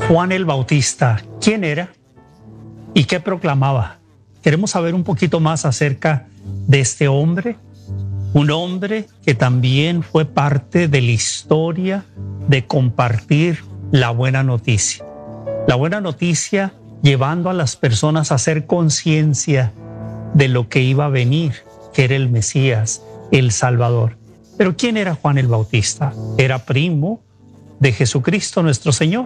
Juan el Bautista, ¿quién era y qué proclamaba? Queremos saber un poquito más acerca de este hombre, un hombre que también fue parte de la historia de compartir la buena noticia. La buena noticia llevando a las personas a hacer conciencia de lo que iba a venir, que era el Mesías, el Salvador. Pero ¿quién era Juan el Bautista? Era primo de Jesucristo nuestro Señor.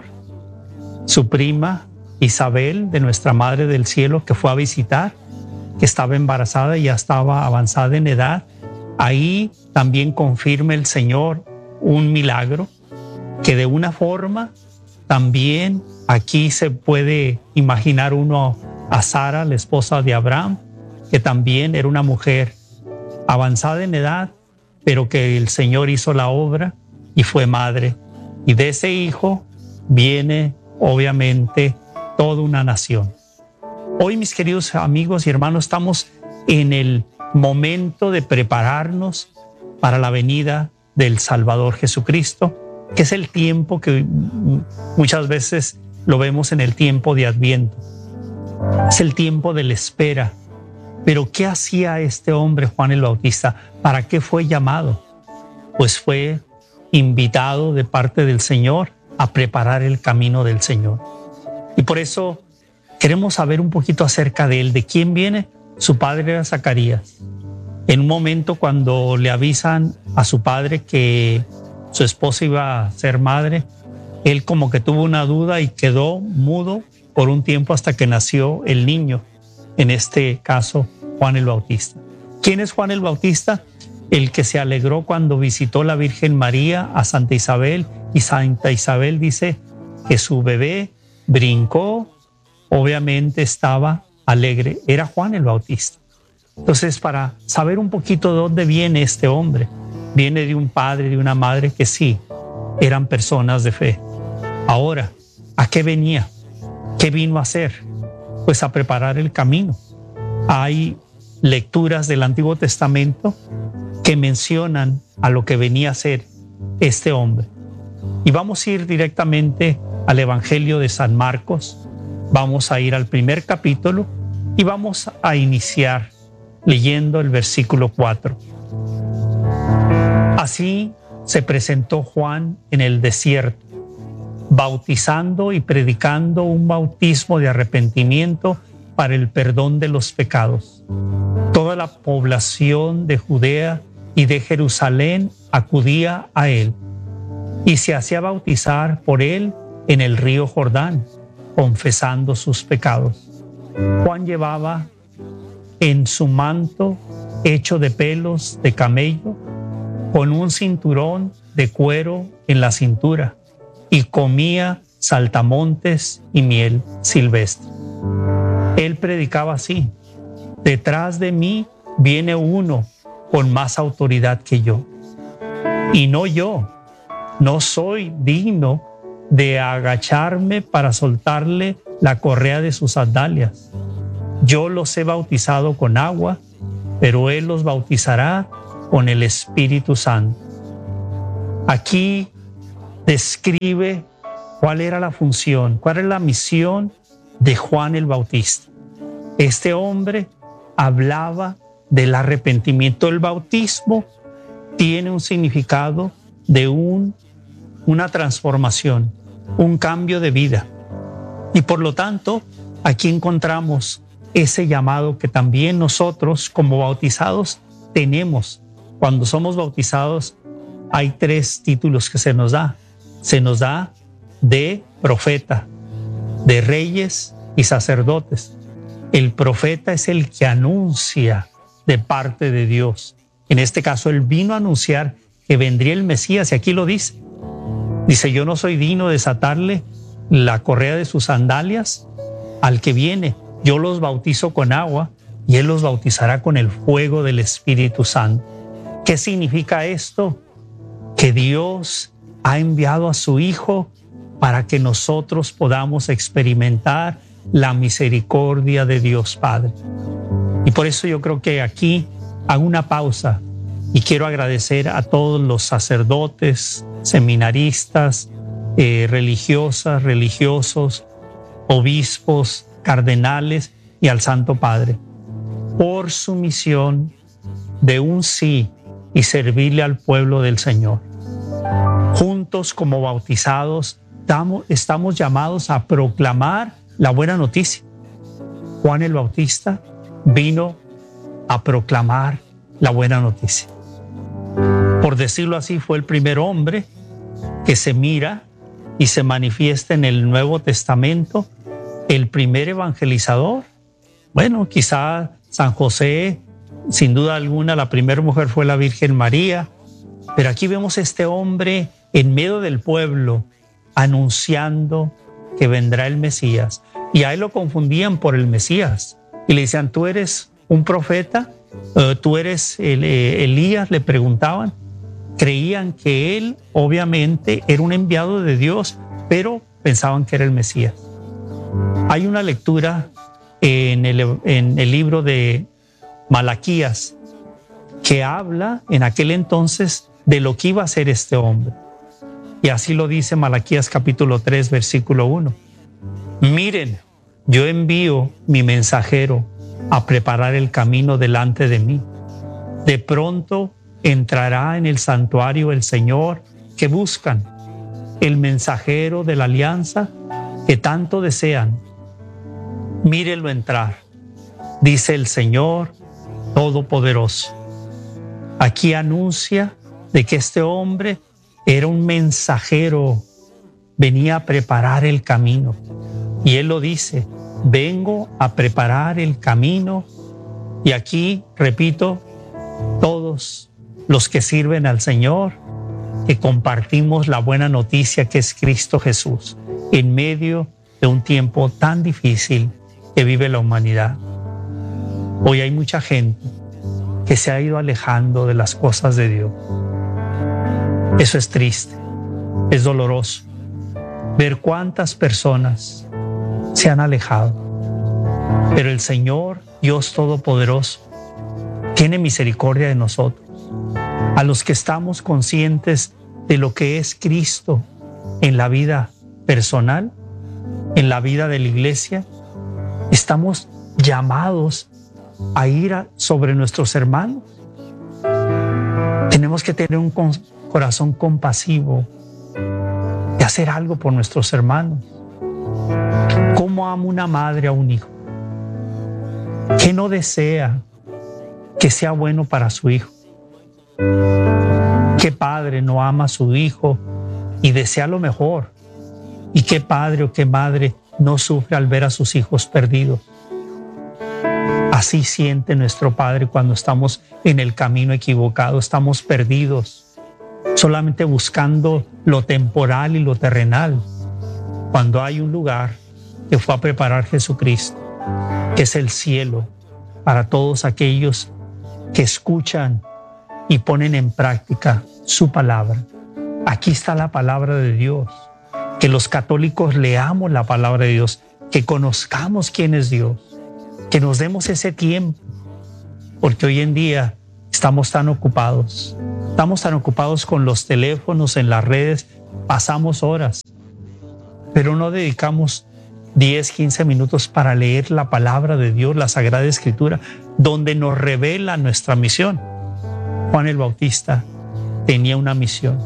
Su prima Isabel, de nuestra Madre del Cielo, que fue a visitar, que estaba embarazada y ya estaba avanzada en edad. Ahí también confirma el Señor un milagro que de una forma también aquí se puede imaginar uno a Sara, la esposa de Abraham, que también era una mujer avanzada en edad, pero que el Señor hizo la obra y fue madre. Y de ese hijo viene obviamente toda una nación. Hoy, mis queridos amigos y hermanos, estamos en el momento de prepararnos para la venida del Salvador Jesucristo, que es el tiempo que muchas veces lo vemos en el tiempo de Adviento. Es el tiempo de la espera. Pero ¿qué hacía este hombre, Juan el Bautista? ¿Para qué fue llamado? Pues fue invitado de parte del Señor a preparar el camino del Señor. Y por eso queremos saber un poquito acerca de él, de quién viene. Su padre era Zacarías. En un momento cuando le avisan a su padre que su esposa iba a ser madre, él como que tuvo una duda y quedó mudo por un tiempo hasta que nació el niño, en este caso Juan el Bautista. ¿Quién es Juan el Bautista? El que se alegró cuando visitó la Virgen María a Santa Isabel, y Santa Isabel dice que su bebé brincó, obviamente estaba alegre. Era Juan el Bautista. Entonces, para saber un poquito de dónde viene este hombre, viene de un padre, de una madre que sí, eran personas de fe. Ahora, ¿a qué venía? ¿Qué vino a hacer? Pues a preparar el camino. Hay lecturas del Antiguo Testamento que mencionan a lo que venía a hacer este hombre. Y vamos a ir directamente al Evangelio de San Marcos. Vamos a ir al primer capítulo y vamos a iniciar leyendo el versículo 4. Así se presentó Juan en el desierto, bautizando y predicando un bautismo de arrepentimiento para el perdón de los pecados. Toda la población de Judea y de Jerusalén acudía a él y se hacía bautizar por él en el río Jordán, confesando sus pecados. Juan llevaba en su manto hecho de pelos de camello, con un cinturón de cuero en la cintura, y comía saltamontes y miel silvestre. Él predicaba así: detrás de mí viene uno con más autoridad que yo, y no soy digno de agacharme para soltarle la correa de sus sandalias. Yo los he bautizado con agua, pero él los bautizará con el Espíritu Santo. Aquí describe cuál era la función, cuál era la misión de Juan el Bautista. Este hombre hablaba del arrepentimiento. El bautismo tiene un significado de una transformación, un cambio de vida. Y por lo tanto, aquí encontramos ese llamado que también nosotros como bautizados tenemos. Cuando somos bautizados hay 3 títulos que se nos da. Se nos da de profeta, de reyes y sacerdotes. El profeta es el que anuncia de parte de Dios. En este caso, él vino a anunciar que vendría el Mesías, y aquí lo dice. Dice: yo no soy digno de desatarle la correa de sus sandalias al que viene. Yo los bautizo con agua y él los bautizará con el fuego del Espíritu Santo. ¿Qué significa esto? Que Dios ha enviado a su Hijo para que nosotros podamos experimentar la misericordia de Dios Padre. Y por eso yo creo que aquí hago una pausa y quiero agradecer a todos los sacerdotes, seminaristas, religiosas, religiosos, obispos, cardenales y al Santo Padre, por su misión de un sí y servirle al pueblo del Señor. Juntos como bautizados estamos llamados a proclamar la buena noticia. Juan el Bautista vino a proclamar la buena noticia. Por decirlo así, fue el primer hombre que se mira y se manifiesta en el Nuevo Testamento, el primer evangelizador. Bueno, quizá San José, sin duda alguna, la primera mujer fue la Virgen María, pero aquí vemos a este hombre en medio del pueblo anunciando que vendrá el Mesías. Y a él lo confundían por el Mesías y le decían, ¿tú eres un profeta? ¿Tú eres Elías? Le preguntaban. Creían que él obviamente era un enviado de Dios, pero pensaban que era el Mesías. Hay una lectura en el libro de Malaquías que habla en aquel entonces de lo que iba a ser este hombre. Y así lo dice Malaquías capítulo 3, versículo 1. Miren, yo envío mi mensajero a preparar el camino delante de mí. De pronto entrará en el santuario el Señor que buscan, el mensajero de la alianza que tanto desean. Mírenlo entrar, dice el Señor Todopoderoso. Aquí anuncia de que este hombre era un mensajero, venía a preparar el camino. Y él lo dice, vengo a preparar el camino. Y aquí, repito, todos los que sirven al Señor, que compartimos la buena noticia que es Cristo Jesús, en medio de un tiempo tan difícil que vive la humanidad. Hoy hay mucha gente que se ha ido alejando de las cosas de Dios. Eso es triste, es doloroso, ver cuántas personas se han alejado. Pero el Señor, Dios Todopoderoso, tiene misericordia de nosotros. A los que estamos conscientes de lo que es Cristo en la vida personal, en la vida de la iglesia, estamos llamados a ir sobre nuestros hermanos. Tenemos que tener un corazón compasivo de hacer algo por nuestros hermanos. ¿Cómo ama una madre a un hijo? ¿Qué no desea que sea bueno para su hijo? ¿Qué padre no ama a su hijo y desea lo mejor? ¿Y qué padre o qué madre no sufre al ver a sus hijos perdidos? Así siente nuestro Padre cuando estamos en el camino equivocado, estamos perdidos, solamente buscando lo temporal y lo terrenal, cuando hay un lugar que fue a preparar Jesucristo, que es el cielo, para todos aquellos que escuchan y ponen en práctica su palabra. Aquí está la palabra de Dios. Que los católicos leamos la palabra de Dios, que conozcamos quién es Dios, que nos demos ese tiempo, porque hoy en día estamos tan ocupados con los teléfonos, en las redes, pasamos horas, pero no dedicamos 10, 15 minutos para leer la palabra de Dios, la Sagrada Escritura, donde nos revela nuestra misión. Juan el Bautista tenía una misión.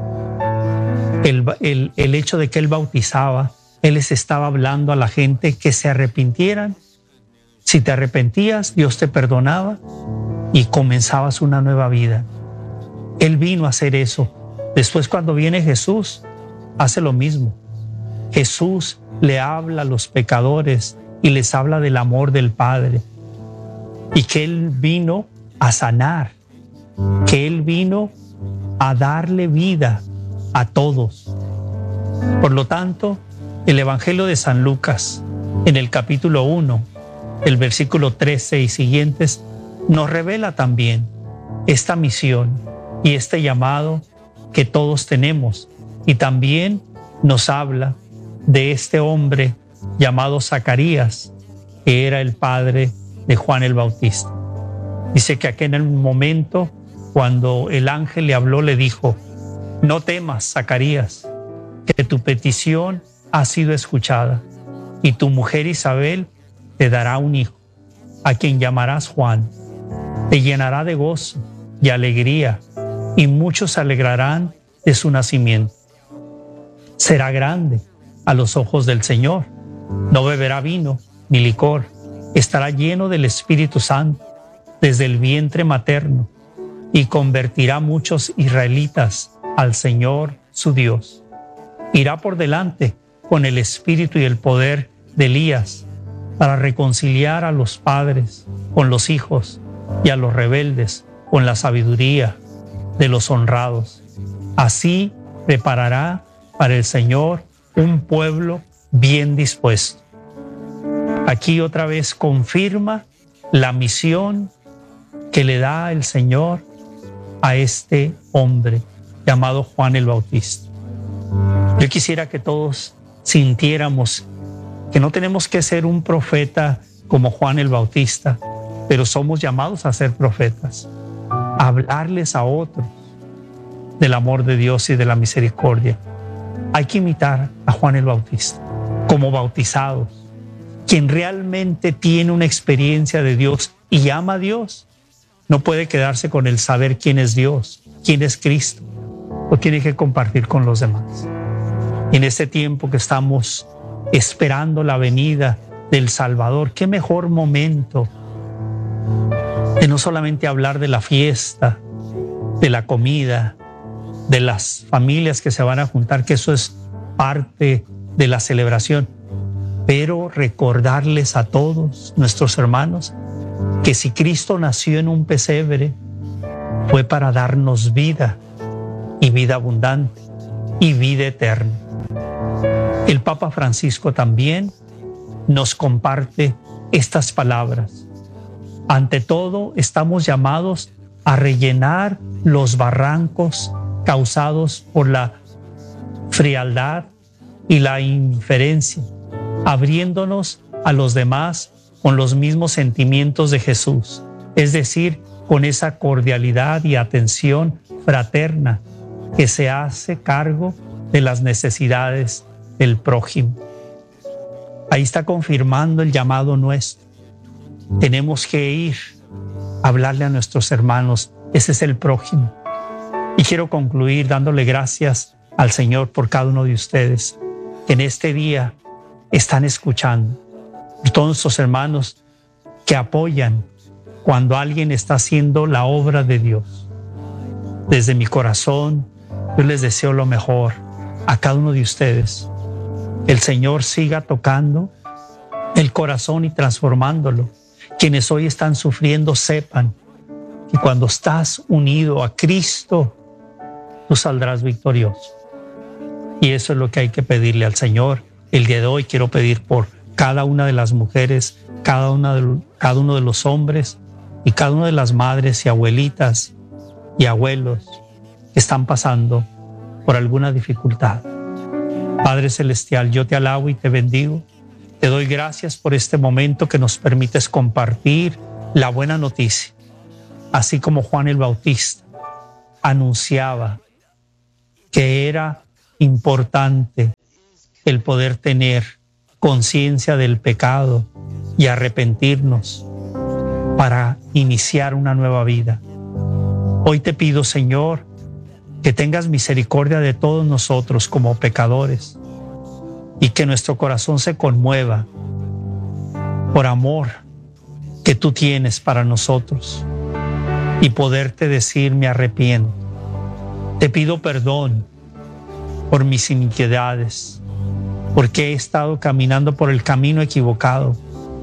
El hecho de que él bautizaba, él les estaba hablando a la gente que se arrepintieran. Si te arrepentías, Dios te perdonaba y comenzabas una nueva vida. Él vino a hacer eso. Después, cuando viene Jesús, hace lo mismo. Jesús le habla a los pecadores y les habla del amor del Padre, y que Él vino a sanar, que Él vino a darle vida a todos. Por lo tanto, el Evangelio de San Lucas, en el capítulo 1, el versículo 13 y siguientes, nos revela también esta misión y este llamado que todos tenemos, y también nos habla de este hombre llamado Zacarías, que era el padre de Juan el Bautista. Dice que aquel en el momento, cuando el ángel le habló, le dijo: no temas, Zacarías, que tu petición ha sido escuchada, y tu mujer Isabel te dará un hijo, a quien llamarás Juan. Te llenará de gozo y alegría, y muchos se alegrarán de su nacimiento. Será grande a los ojos del Señor, no beberá vino ni licor, estará lleno del Espíritu Santo desde el vientre materno, y convertirá muchos israelitas al Señor su Dios. Irá por delante con el espíritu y el poder de Elías para reconciliar a los padres con los hijos y a los rebeldes con la sabiduría de los honrados. Así preparará para el Señor un pueblo bien dispuesto. Aquí otra vez confirma la misión que le da el Señor a este hombre llamado Juan el Bautista. Yo quisiera que todos sintiéramos que no tenemos que ser un profeta como Juan el Bautista, pero somos llamados a ser profetas, a hablarles a otros del amor de Dios y de la misericordia. Hay que imitar a Juan el Bautista como bautizados. Quien realmente tiene una experiencia de Dios y ama a Dios, no puede quedarse con el saber quién es Dios, quién es Cristo. Lo tiene que compartir con los demás. En este tiempo que estamos esperando la venida del Salvador, qué mejor momento de no solamente hablar de la fiesta, de la comida, de las familias que se van a juntar, que eso es parte de la celebración, pero recordarles a todos nuestros hermanos que si Cristo nació en un pesebre, fue para darnos vida, y vida abundante, y vida eterna. El Papa Francisco también nos comparte estas palabras. Ante todo, estamos llamados a rellenar los barrancos causados por la frialdad y la indiferencia, abriéndonos a los demás con los mismos sentimientos de Jesús, es decir, con esa cordialidad y atención fraterna que se hace cargo de las necesidades del prójimo. Ahí está confirmando el llamado nuestro. Tenemos que ir a hablarle a nuestros hermanos. Ese es el prójimo. Y quiero concluir dándole gracias al Señor por cada uno de ustedes que en este día están escuchando. Por todos nuestros hermanos que apoyan cuando alguien está haciendo la obra de Dios. Desde mi corazón, yo les deseo lo mejor a cada uno de ustedes. El Señor siga tocando el corazón y transformándolo. Quienes hoy están sufriendo sepan que cuando estás unido a Cristo, tú saldrás victorioso. Y eso es lo que hay que pedirle al Señor. El día de hoy quiero pedir por cada una de las mujeres, cada uno de los hombres y cada una de las madres y abuelitas y abuelos que están pasando por alguna dificultad. Padre Celestial, yo te alabo y te bendigo. Te doy gracias por este momento que nos permites compartir la buena noticia. Así como Juan el Bautista anunciaba que era importante el poder tener conciencia del pecado y arrepentirnos para iniciar una nueva vida. Hoy te pido, Señor, que tengas misericordia de todos nosotros como pecadores y que nuestro corazón se conmueva por amor que tú tienes para nosotros y poderte decir me arrepiento. Te pido perdón por mis iniquidades, porque he estado caminando por el camino equivocado,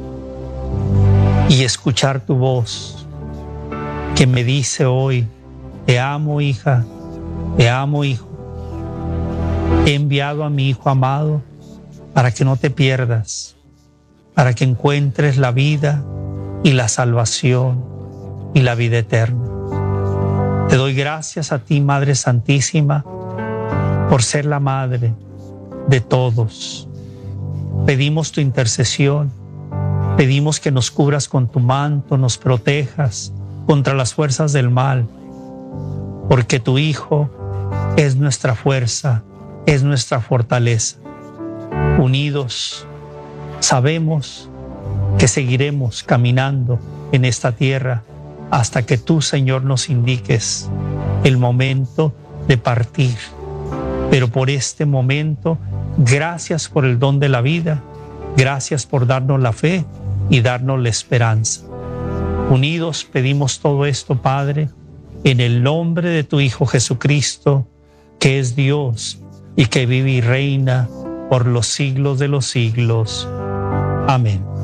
y escuchar tu voz que me dice hoy, te amo hija, te amo hijo, he enviado a mi hijo amado para que no te pierdas, para que encuentres la vida y la salvación y la vida eterna. Te doy gracias a ti, Madre Santísima, por ser la madre de todos. Pedimos tu intercesión, pedimos que nos cubras con tu manto, nos protejas contra las fuerzas del mal, porque tu Hijo es nuestra fuerza es nuestra fortaleza. Unidos, sabemos que seguiremos caminando en esta tierra hasta que tú, Señor, nos indiques el momento de partir. Pero por este momento, gracias por el don de la vida, gracias por darnos la fe y darnos la esperanza. Unidos pedimos todo esto, Padre, en el nombre de tu Hijo Jesucristo, que es Dios y que vive y reina por los siglos de los siglos. Amén.